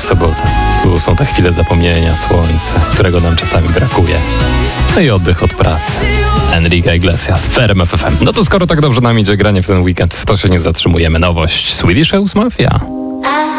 sobota. Tu są te chwile zapomnienia, słońce, którego nam czasami brakuje. No i oddech od pracy. Enrique Iglesias w RMF FM. No to skoro tak dobrze nam idzie granie w ten weekend, to się nie zatrzymujemy. Nowość Swedish House Mafia.